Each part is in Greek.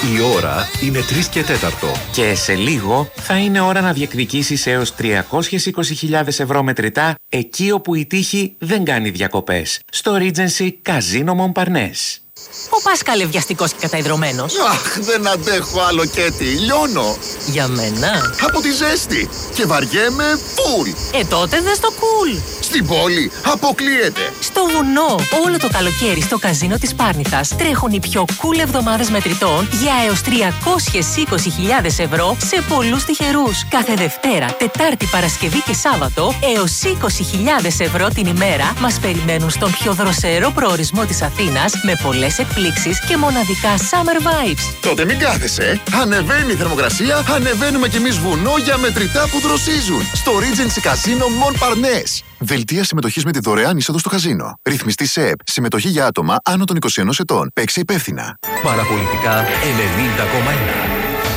Η ώρα είναι 3 και 4. Και σε λίγο θα είναι ώρα να διεκδικήσεις έως 320.000 ευρώ μετρητά εκεί όπου η τύχη δεν κάνει διακοπές. Στο Regency Casino Montparnasse. Ο Πάσκαλε βιαστικός και καταϊδρωμένος. Αχ, δεν αντέχω άλλο, Κέτι. Λιώνω. Για μένα. Από τη ζέστη. Και βαριέμαι φουλ. Τότε δες το cool. Στην πόλη αποκλείεται. Στο βουνό. Όλο το καλοκαίρι στο καζίνο της Πάρνηθας τρέχουν οι πιο cool εβδομάδες μετρητών για έως 320.000 ευρώ σε πολλούς τυχερούς. Κάθε Δευτέρα, Τετάρτη, Παρασκευή και Σάββατο έως 20.000 ευρώ την ημέρα μας περιμένουν στον πιο δροσερό προορισμό της Αθήνας με πολλές εκπλήξεις και μοναδικά summer vibes. Τότε μην κάθεσαι. Ανεβαίνει η θερμοκρασία, ανεβαίνουμε κι εμείς βουνό για μετρητά που δροσίζουν. Στο Regency Casino Montparnasse. Δελτία συμμετοχής με τη δωρεάν είσοδο στο καζίνο. Ρυθμιστή σε ΕΠ. Συμμετοχή για άτομα άνω των 21 ετών. Παίξε υπεύθυνα. Παραπολιτικά 90,1.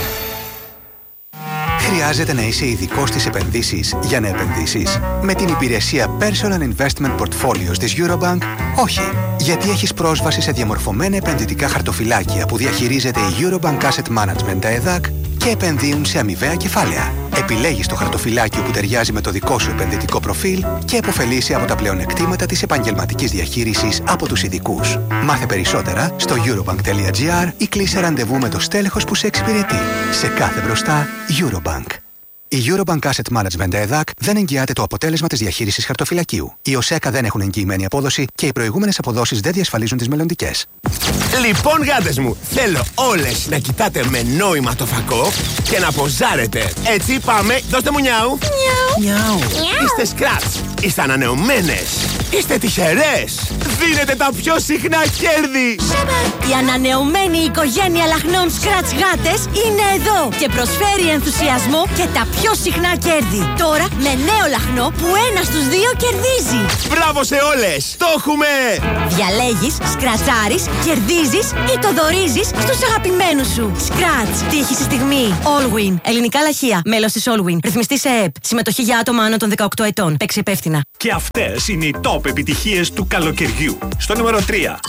Χρειάζεται να είσαι ειδικός στις επενδύσεις για να επενδύσεις? Με την υπηρεσία Personal Investment Portfolios της Eurobank, όχι. Γιατί έχεις πρόσβαση σε διαμορφωμένα επενδυτικά χαρτοφυλάκια που διαχειρίζεται η Eurobank Asset Management ΕΔΑΚ και επενδύουν σε αμοιβαία κεφάλαια. Επιλέγεις το χαρτοφυλάκιο που ταιριάζει με το δικό σου επενδυτικό προφίλ και επωφελείσαι από τα πλεονεκτήματα της επαγγελματικής διαχείρισης από τους ειδικούς. Μάθε περισσότερα στο eurobank.gr ή κλείσε ραντεβού με το στέλεχος που σε εξυπηρετεί. Σε κάθε μπροστά, Eurobank. Η Eurobank Asset Management ΕΔΑΚ δεν εγγυάται το αποτέλεσμα της διαχείρισης χαρτοφυλακίου. Οι ΟΣΕΚΑ δεν έχουν εγγυημένη απόδοση και οι προηγούμενες αποδόσεις δεν διασφαλίζουν τις μελλοντικές. Λοιπόν, γάτες μου, θέλω όλες να κοιτάτε με νόημα το φακό και να ποζάρετε. Έτσι, πάμε, δώστε μου νιάου. Νιάου. Είστε σκράτς, είστε ανανεωμένες, είστε τυχερές. Δίνετε τα πιο συχνά κέρδη. Η ανανεωμένη οικογένεια λαχνών Scratch γάτες είναι εδώ και προσφέρει ενθουσιασμό και τα πιο συχνά κέρδη. Τώρα με νέο λαχνό που 1 στους 2 κερδίζει. Μπράβο σε όλες, το έχουμε! Διαλέγεις, σκρατσάρεις, κερδίζεις ή το δωρίζεις στους αγαπημένους σου. Scratch, τύχη στη στιγμή. Allwin, ελληνικά λαχεία, μέλος της Allwin. Ρυθμιστή σε ΕΠ. Συμμετοχή για άτομα άνω των 18 ετών. Παίξε υπεύθυνα. Και αυτές είναι οι top επιτυχίες του καλοκαιριού. Στο νούμερο 3.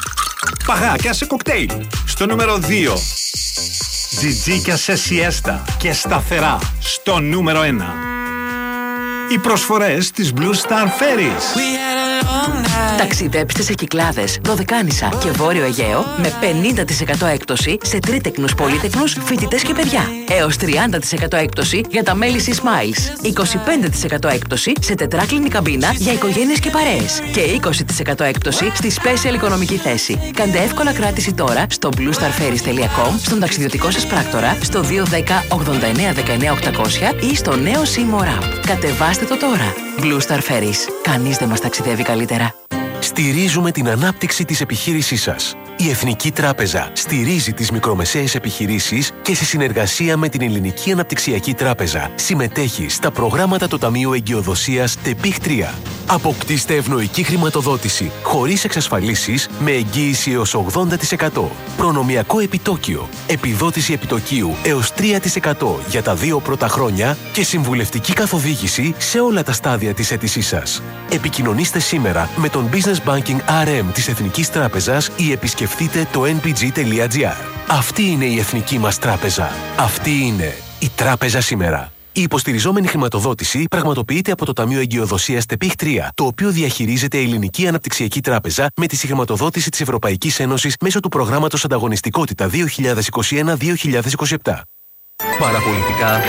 Παγάκια σε κοκτέιλ. Στο νούμερο 2. Τζιτζίκια σε σιέστα και σταθερά. Στο νούμερο 1. Οι προσφορές της Blue Star Ferries. Ταξιδέψτε σε Κυκλάδες, Δωδεκάνησα και Βόρειο Αιγαίο με 50% έκπτωση σε τρίτεκνους, πολύτεκνους, φοιτητές και παιδιά. Έως 30% έκπτωση για τα μέλη της Smiles. 25% έκπτωση σε τετράκλινη καμπίνα για οικογένειες και παρέες. Και 20% έκπτωση στη special οικονομική θέση. Κάντε εύκολα κράτηση τώρα στο bluestarferries.com, στον ταξιδιωτικό σας πράκτορα, στο 210 89 19 800 ή στο νέο Seymour App. Κατεβάστε το τώρα. Blue Star Ferries. Κανείς δεν μας ταξιδεύει καλύτερα. Στηρίζουμε την ανάπτυξη της επιχείρησής σας. Η Εθνική Τράπεζα στηρίζει τις μικρομεσαίες επιχειρήσεις και σε συνεργασία με την Ελληνική Αναπτυξιακή Τράπεζα συμμετέχει στα προγράμματα του Ταμείου Εγκυοδοσίας ΤΕΠΙΧ 3. Αποκτήστε ευνοϊκή χρηματοδότηση χωρίς εξασφαλίσεις με εγγύηση έως 80%. Προνομιακό επιτόκιο, επιδότηση επιτοκίου έως 3% για τα 2 πρώτα χρόνια και συμβουλευτική καθοδήγηση σε όλα τα στάδια της αίτησής σας. Επικοινωνήστε σήμερα με τον Business Banking RM της Εθνικής Τράπεζας ή επισκεφτείτε το npg.gr. Αυτή είναι η εθνική μας τράπεζα. Αυτή είναι η τράπεζα σήμερα. Η υποστηριζόμενη χρηματοδότηση πραγματοποιείται από το Ταμείο Εγκυοδοσίας ΤΕΠΙΧ 3, το οποίο διαχειρίζεται η Ελληνική Αναπτυξιακή Τράπεζα με τη συγχρηματοδότηση της Ευρωπαϊκής Ένωσης μέσω του προγράμματος Ανταγωνιστικότητα 2021-2027. Παραπολιτικά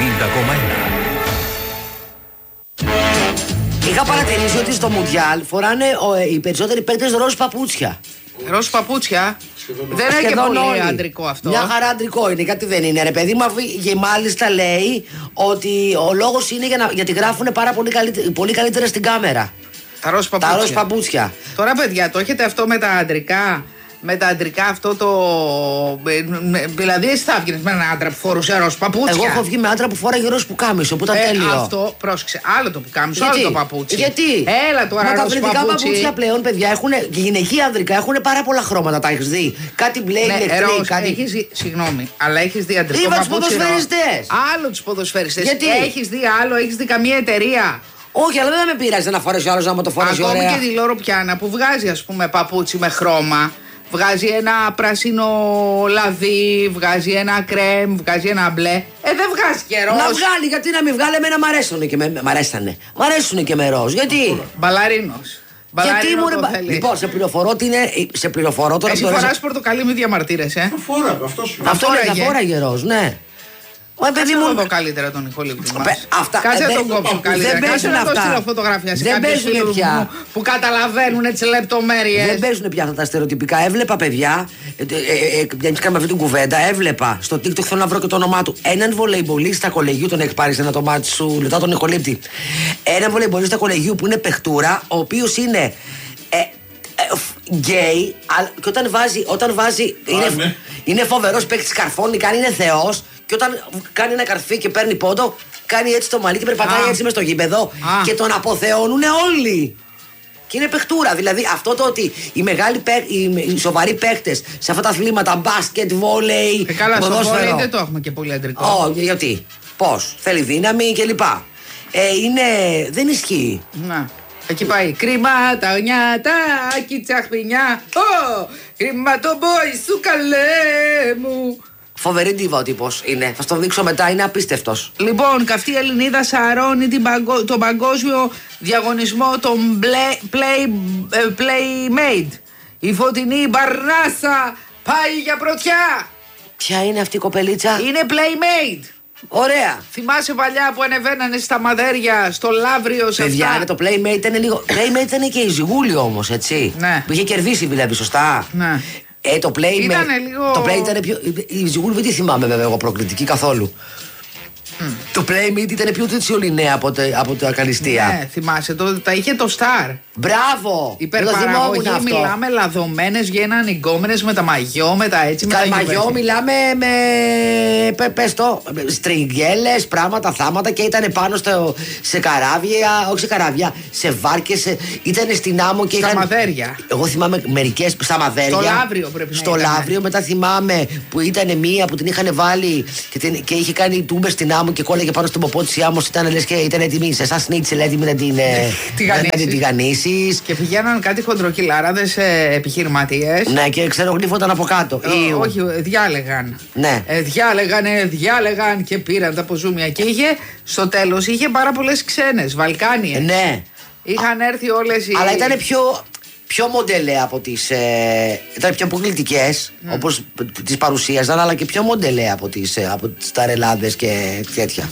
90,1. Είχα παρατηρήσει ότι στο Μουντιάλ φοράνε οι περισσότεροι παίκτες ροζ παπούτσια. Ροζ παπούτσια. Δεν είναι και πολύ αντρικό αυτό. Μια χαρά αντρικό είναι, γιατί δεν είναι, ρε παιδί μου. Και μάλιστα λέει ότι ο λόγος είναι γιατί γράφουν πάρα πολύ καλύτερα στην κάμερα. Τα ροζ παπούτσια. Τώρα, παιδιά, το έχετε αυτό με τα αντρικά. Με τα αντρικά αυτό το. Δηλαδή, εσύ θα έβγαινες με έναν άντρα που φορούσε ροζ παπούτσια. Εγώ έχω βγει με άντρα που φοράγε ροζ πουκάμισο, που ήταν τέλειο. Αυτό, πρόσεξε. Άλλο το πουκάμισο, άλλο το παπούτσι. Γιατί? Έλα τώρα, τα βρετικά παπούτσια πλέον, παιδιά, έχουν. Και γυναικεία ανδρικά έχουν πάρα πολλά χρώματα. Τα έχεις δει? Κάτι μπλε, ηλεκτρικό, κάτι. Συγγνώμη, αλλά έχεις δει αντρικό παπούτσι? Είπα τους ποδοσφαιριστές. Άλλο τους ποδοσφαιριστές. Γιατί? Έχεις δει άλλο, έχεις δει καμία εταιρεία? Όχι, αλλά δεν με πειράζει να φορέσει ο άλλος να μου το φορέσει. Ακόμη και τη Λόρο Πιάνα που βγάζει, ας πούμε, παπούτσι με χρώμα. βγάζει ένα πράσινο λαδί, βγάζει ένα κρέμ, βγάζει ένα μπλε. Δεν βγάζει και ροζ. Να βγάλει, γιατί να μην βγάλει, εμένα μ' αρέσουνε και με ροζ. Γιατί. Μπαλαρίνος. Γιατί μου ρε. Λοιπόν, σε πληροφορώ ότι είναι. Σε πληροφορώ τώρα. Εσύ φοράς πορτοκαλί, μη διαμαρτύρεσαι. Το φόραγα, αυτός. Αυτό είναι, τα φόραγε ροζ, ναι. Κάτσε να δω καλύτερα τον ηχολήπτη μας. Κάτσε να τον κόψω καλύτερα. Κάτσε να δω στείλω φωτογραφία σε κάποιους φίλους μου που καταλαβαίνουν τις λεπτομέρειες. Δεν παίζουν πια αυτά τα στερεοτυπικά. Έβλεπα παιδιά, εμείς κάνουμε αυτή την κουβέντα, έβλεπα στο TikTok, θέλω να βρω και το όνομά του, έναν βολεϊμπολίστα κολεγίου, τον έχει πάρει σε ένα τομάτι σου, λεπτά τον ηχολήπτη. Έναν βολεϊμπολίστα κολεγίου που είναι παιχτούρα, ο οποίος είναι γκέι, και όταν βάζει είναι φοβερός παίκτης, καρφώνει, κάνει, είναι θεός. Και όταν κάνει ένα καρφί και παίρνει πόντο, κάνει έτσι το μαλλί και περπατάει έτσι μες στο γήπεδο και τον αποθεώνουν όλοι. Και είναι παιχτούρα. Δηλαδή αυτό το ότι οι σοβαροί παίκτες σε αυτά τα αθλήματα, μπάσκετ, βόλεϊ, καλά, στο βόλεϊ δεν το έχουμε και πολύ αντρικό. Όχι, γιατί. Πώς, θέλει δύναμη κλπ. Δεν ισχύει. Να. Εκεί πάει. Κρυμάτα, νιάτα, τσαχπινιά. Κρίμα το μπόι σου, καλέ μου. Φοβερή ντίβα ο τύπος είναι. Θα στο δείξω μετά, είναι απίστευτος. Λοιπόν, καυτή Ελληνίδα σαρώνει τον παγκόσμιο διαγωνισμό των Playmate. Η φωτεινή Μπαρνάσα πάει για πρωτιά. Ποια είναι αυτή η κοπελίτσα? Είναι Playmate. Ωραία. Θυμάσαι παλιά που ανεβαίνανε στα μαδέρια, στο Λαύριο, σε παιδιά, αυτά. Το Playmate ήταν λίγο. Playmate ήταν και η Ζιγούλη όμως, έτσι. Ναι. Που είχε κερδίσει δηλαδή, σωστά. Ναι. Το Playmate. Ήτανε λίγο. Το Playmate ήταν πιο. Η Ζιγούλη δεν τη θυμάμαι βέβαια εγώ προκλητική καθόλου. Το Playmate ήταν πιο τσιολινέα από τα καλυστία. Ναι, θυμάσαι, τα είχε το Star. Μπράβο! Υπερπαραγωγή, μιλάμε λαδωμένες, γίνανε γκόμενες με τα μαγιό, με τα έτσι. Τα μαγιό μιλάμε με. Πες το, στριγγέλες, πράγματα, θάματα και ήταν πάνω σε καράβια, όχι σε καράβια, σε βάρκες, ήταν στην άμμο και στα μαδέρια. Εγώ θυμάμαι μερικές στα μαδέρια. Στο Λαύριο πρέπει να στο Λαύριο, μετά θυμάμαι που ήταν μία που την είχαν βάλει και είχε κάνει τούμπες στην άμμο και κόλλαγε πάνω στον ποπό της η άμμος, ήταν λες και ήταν έτοιμη, σε εσάς σνίτσελ έτοιμη να την τηγανίσεις. Και πηγαίναν κάτι χοντροκυλάραδες επιχειρηματίες. Ναι, και ξερογλύφονταν από κάτω. Όχι, διάλεγαν. Ναι. Διάλεγαν και πήραν τα ποζούμια. Και στο τέλος είχε πάρα πολλές ξένες, Βαλκάνιες. Ναι. Είχαν έρθει όλες οι. Αλλά ήταν πιο μοντελέ από τις. Ήταν πιο αποκλειτικές, όπως τις παρουσίαζαν, αλλά και πιο μοντελέ από τις ταρελάδες και τέτοια.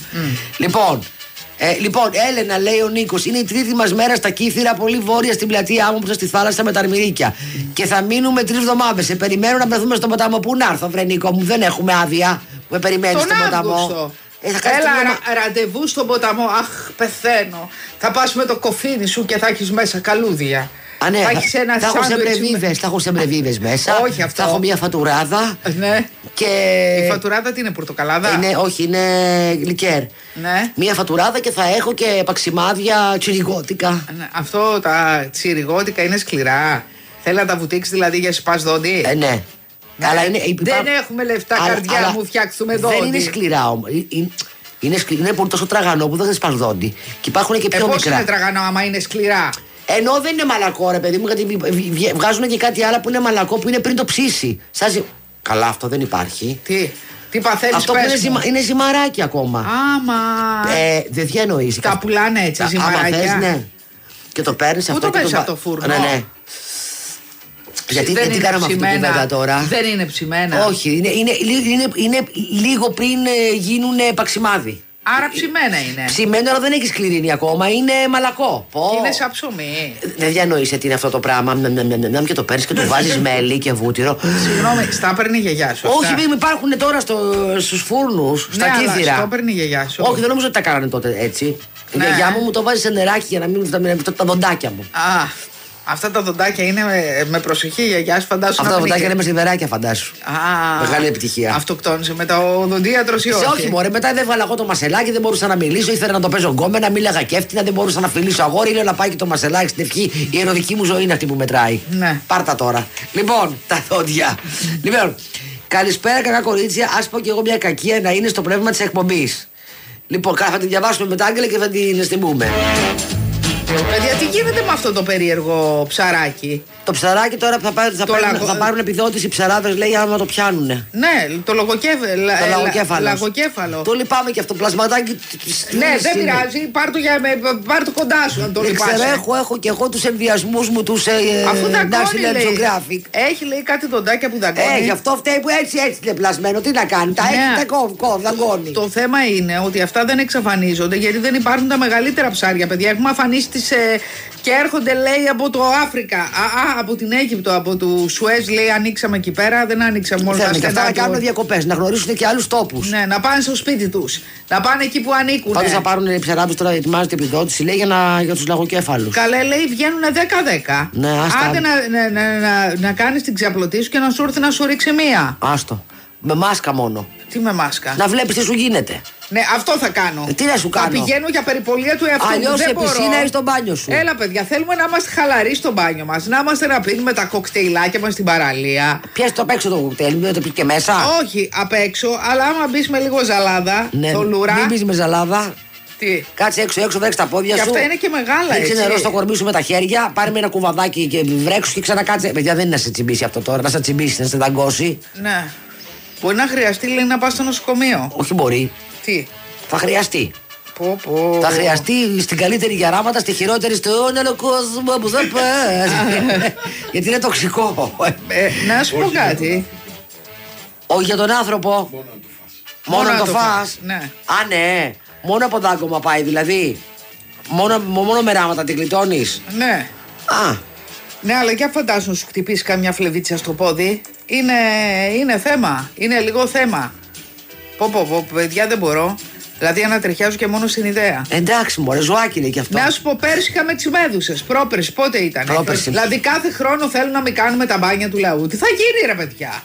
Λοιπόν, Έλενα, λέει ο Νίκος, είναι η τρίτη μας μέρα στα Κύθυρα, πολύ βόρεια στην πλατεία μου που στη θάλασσα με τα αρμυρίκια. Και θα μείνουμε 3 εβδομάδες. Σε περιμένω να βρεθούμε στον ποταμό. Πού να έρθω, βρε Νίκο μου, δεν έχουμε άδεια. Με περιμένεις στον ποταμό. Έλα, ραντεβού στον ποταμό. Αχ, πεθαίνω. Θα πας με το κοφίνι σου και θα έχεις μέσα καλούδια. Ναι, θα έχω σεμπρεβίβες μέσα. Όχι αυτό. Θα έχω μια φατουράδα. Ναι. Και... Η φατουράδα τι είναι, πορτοκαλάδα? Όχι, είναι λικέρ. Ναι. Μια φατουράδα και θα έχω και παξιμάδια τσιριγότικα. Ναι. Αυτό τα τσιριγότικα είναι σκληρά. Θέλει να τα βουτήξει δηλαδή για σπάς δόντι? Ναι. Αλλά δεν έχουμε λεφτά, καρδιά μου, φτιάξουμε δόντι. Δεν είναι σκληρά όμως. Είναι πολύ τόσο τραγανό που δεν θα σπάς δόντι. Και υπάρχουν και πιο μικρά. Πώς είναι τραγανό άμα είναι σκληρά? Ενώ δεν είναι μαλακό, ρε παιδί μου, γιατί βγάζουν και κάτι άλλο που είναι μαλακό που είναι πριν το ψήσει. Καλά, αυτό δεν υπάρχει. Τι παθαίνεις? Αυτό που είναι ζυμαράκι ακόμα. Άμα. Δεν διανοείς. Τα πουλάνε έτσι ζυμαράκια. Θες, ναι. Και το παίρνεις αυτό. Πού το παίρνεις από το φούρνο? Ναι. Γιατί δεν την κάναμε αυτή την κουβέντα τώρα. Δεν είναι ψημένα. Όχι, είναι λίγο πριν γίνουν παξιμάδι. Άρα ψημένα είναι. Ψημένο, αλλά δεν έχει σκληρίνει ακόμα. Είναι μαλακό. Είναι σαν ψωμί. Δεν διανοείς τι είναι αυτό το πράγμα. Και το παίρνεις και του βάζεις μέλι και βούτυρο. Συγγνώμη, στα παίρνει η γιαγιά σου? Όχι, υπάρχουν τώρα στους φούρνους, στα Κύθυρα. Στα παίρνει η γιαγιά σου. Όχι, δεν νομίζω ότι τα κάνανε τότε έτσι. Η γιαγιά μου το βάζει σε νεράκι για να μην τα δοντάκια μου. Αυτά τα δοντάκια είναι με προσοχή η γιαγιά σου, φαντάσου. Αυτά τα δοντάκια είναι με σιδεράκια, φαντάσου. Μεγάλη επιτυχία. Αυτοκτόνησε με το δοντίατρο ή όχι? Όχι, μωρέ, μετά δεν βάλα εγώ το μασελάκι, δεν μπορούσα να μιλήσω. Ήθελα να το παίζω γκόμενα, μίλαγα κέφτινα, δεν μπορούσα να φιλήσω αγόρι. Λέω να πάει και το μασελάκι στην ευχή. Η ερωτική μου ζωή είναι αυτή που μετράει. Ναι. Πάρτα τώρα. Λοιπόν, τα δόντια. Λοιπόν, καλησπέρα, κακά κορίτσια. Α πω και εγώ μια κακία να είναι στο πνεύμα τη εκπομπή. Λοιπόν, θα την διαβάσουμε μετά, Άγγελε, και θα την στιμούμε. Παιδιά, τι γίνεται με αυτό το περίεργο ψαράκι? Το ψαράκι τώρα θα πάρουν επιδότηση οι ψαράδες, λέει, άμα το πιάνουνε. Ναι, το λαγοκέφαλο. Το λυπάμαι και αυτό, πλασματάκι. Ναι, δεν πειράζει, πάρ' το κοντά σου αν το λυπάσαι. Έχω και εγώ τους ενδιασμούς μου, τους αφού National Geographic. Έχει, λέει, κάτι δοντάκια που δαγκώνει. Γι' αυτό φταίει που έτσι είναι πλασμένο. Τι να κάνει, τα έχει, τα δαγκώνει. Το θέμα είναι ότι αυτά δεν εξαφανίζονται γιατί δεν υπάρχουν τα μεγαλύτερα ψάρια, παιδιά. Έχουμε αφανίσει και έρχονται, λέει, από το Αφρικα. Από την Αίγυπτο, από του Σουέζ, λέει, ανοίξαμε εκεί πέρα. Δεν ανοίξαμε μόνο τα στενά. Να κάνουν διακοπές, να γνωρίσουν και άλλους τόπους. Ναι, να πάνε στο σπίτι τους. Να πάνε εκεί που ανήκουν. Πάντως θα πάρουν οι ψαράδες τώρα, ετοιμάζεται επιδότηση, λέει, για τους λαγοκέφαλους. Καλέ, λέει, βγαίνουν 10-10. Ναι, άντε να κάνεις την ξαπλωτή σου και να σου έρθει να σου ρίξει μία. Άστο. Με μάσκα μόνο. Τι με μάσκα? Να βλέπεις τι σου γίνεται. Ναι, αυτό θα κάνω. Τι να σου κάνω? Θα πηγαίνω για περιπολία του εαυτού μου. Αλλιώς σε πισίνα ή στο μπάνιο σου. Έλα, παιδιά, θέλουμε να είμαστε χαλαροί στο μπάνιο μας. Να είμαστε να πίνουμε τα κοκτέιλάκια μας στην παραλία. Πιες το απ' έξω το κοκτέιλ, μην το πεις και μέσα. Όχι, απ' έξω, αλλά άμα μπεις με λίγο ζαλάδα, ναι, θολούρα. Μην μπεις με ζαλάδα. Τι? Κάτσε έξω, βρέξει τα πόδια σου. Και αυτά είναι και μεγάλα, ρίξε νερό στο κορμί σου με τα χέρια. Πάρε με ένα κουβαδάκι και βρέξου και ξανακάτσε. Παιδιά, δεν είναι να σε τσιμπήσει αυτό τώρα, να σε τσιμπήσει, να σε δαγκώσει. Ναι. Μπορεί να χρειαστεί, λέει, να πας στο νοσοκομείο. Όχι, μπορεί. Τι? Θα χρειαστεί. Πω. Θα χρειαστεί στην καλύτερη γεράματα, στη χειρότερη στον άλλο κόσμο που θα πας. Γιατί είναι τοξικό. Να σου πω κάτι. Όχι για τον άνθρωπο. Μόνο να το φας. Ναι. Α, ναι. Μόνο από δάγκωμα πάει, δηλαδή. Μόνο με ράματα την γλιτώνεις. Ναι. Α. Ναι, αλλά για φαντάσου να σου χτυπήσει καμιά φλεβίτσα στο πόδι. Είναι θέμα. Είναι λίγο θέμα. Πω, παιδιά, δεν μπορώ. Δηλαδή ανατριχιάζω και μόνο στην ιδέα. Εντάξει, μωρέ, ζωάκι είναι και αυτό. Να σου πω, πέρσι είχαμε τις μέδουσες. Πρόπερσι, πότε ήταν? Πρόπερσι. Δηλαδή κάθε χρόνο θέλουν να μην κάνουμε τα μπάνια του λαού. Τι θα γίνει, ρε παιδιά?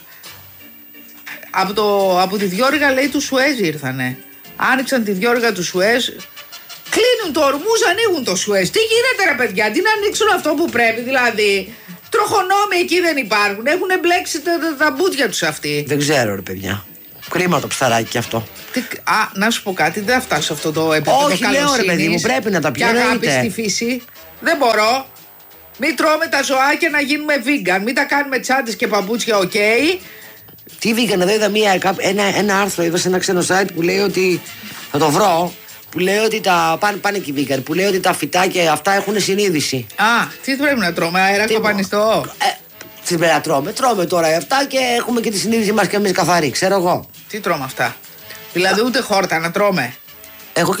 Από τη διόρυγα, λέει, του Σουέζ ήρθανε. Άνοιξαν τη διόρυγα του Σουέζ. Κλείνουν το ορμούς, ανοίγουν το Σουέζ. Τι γίνεται, ρε παιδιά? Τι να ανοίξουν αυτό που πρέπει, δηλαδή? Τροχονόμοι εκεί δεν υπάρχουν. Έχουν μπλέξει τα μπούτια τους αυτοί. Δεν ξέρω, ρε παιδιά. Κρίμα το ψαράκι κι αυτό. Να σου πω κάτι, δεν θα φτάσω σε αυτό το επίπεδο. Όχι, λέω, ρε παιδί μου, πρέπει να τα πιω. Και αγάπη στη φύση. Δεν μπορώ. Μην τρώμε τα ζωάκια να γίνουμε vegan. Μην τα κάνουμε τσάντες και παπούτσια, οκ. Τι vegan? Εδώ είδα ένα άρθρο, είδα σε ένα ξένο site που λέει ότι. Θα το βρω. Που λέει ότι πάνε και vegan. Που λέει ότι τα φυτά και αυτά έχουν συνείδηση. Τι πρέπει να τρώμε, αέρα κοπανιστό? Τι πρέπει να τρώμε? Τρώμε τώρα αυτά και έχουμε και τη συνείδηση μας και εμείς καθαρή, ξέρω εγώ. Τι τρώμε αυτά? Δηλαδή ούτε χόρτα να τρώμε? Εγώ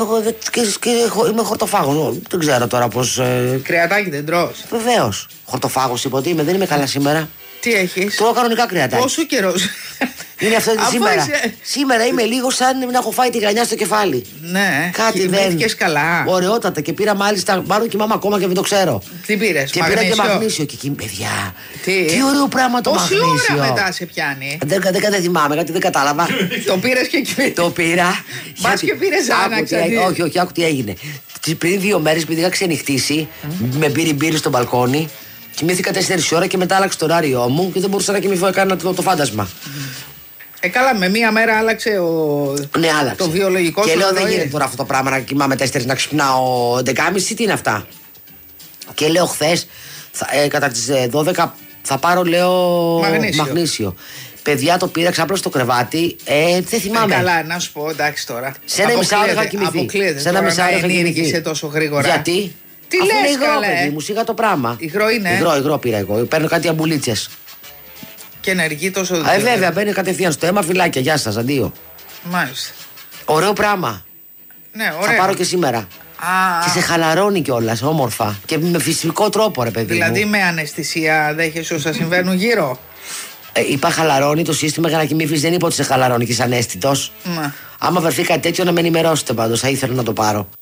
είμαι χορτοφάγος. Δεν ξέρω τώρα πώς. Κρεατάκι δεν τρως? Βεβαίως. Χορτοφάγος είπα ότι είμαι, δεν είμαι καλά σήμερα. Τι έχεις? Τρώω κανονικά κρεατάκι. Πόσο καιρός? Είναι αυτό σήμερα. Σήμερα είμαι λίγο σαν να έχω φάει τη γρανιά στο κεφάλι. Ναι. Κάτι δεν. Καλά. Ωραιότατα και πήρα μάλιστα. Μάλλον κοιμάμαι ακόμα και δεν το ξέρω. Τι πήρες? Και πήρα και μαγνήσιο. Και εκεί, παιδιά. Τι ωραίο πράγμα το μαγνήσιο. Πόση ώρα μετά σε πιάνει? Δεν θυμάμαι, γιατί δεν κατάλαβα. Το πήρες και εκεί? Το πήρα. Μπας και πήρες άναξα. Όχι, άκου τι έγινε. Πριν 2 μέρες, επειδή είχα ξενυχτήσει, με πήρε μπύρι στο μπαλκόνι. Κοιμήθηκα 4 ώρα και μετά άλλαξε το ωράριό μου και δεν μπορούσα να κοιμηθώ, έκανα το φάντασμα. Καλά, με μία μέρα άλλαξε ναι, άλλαξε. Το βιολογικό σου. Και λέω, δεν γίνεται τώρα αυτό το πράγμα να κοιμάμαι 4 να ξυπνάω 11.30. Τι είναι αυτά? Και λέω, χθες κατά τις 12 θα πάρω, λέω, μαγνήσιο. Παιδιά, το πήρα, ξάπλωσα στο κρεβάτι. Δεν θυμάμαι. Καλά, να σου πω, εντάξει τώρα. Σε ένα μισάωρο είχα κοιμηθεί. Σε ένα μισάωρο είχα κοιμηθεί. Τόσο γρήγορα. Γιατί? Τι λες, υγρό, παιδί μου, σίγα το πράγμα. Υγρό είναι. Υγρό πήρα εγώ. Παίρνω κάτι αμπουλίτσες. Και ενεργεί τόσο. Βέβαια, μπαίνει κατευθείαν στο αίμα, φυλάκια. Γεια σας, αντίο. Μάλιστα. Ωραίο πράγμα. Ναι, ωραία. Θα πάρω και σήμερα. Και σε χαλαρώνει κιόλας, όμορφα. Και με φυσικό τρόπο, ρε παιδί. Δηλαδή με αναισθησία δέχεσαι όσα συμβαίνουν γύρω? Είπα χαλαρώνει το σύστημα για να κοιμήθεις, δεν είπα ότι σε χαλαρώνει και είσαι ανέστητος. Άμα βρεθεί κάτι τέτοιο να με ενημερώσετε πάντως, θα ήθελα να το πάρω.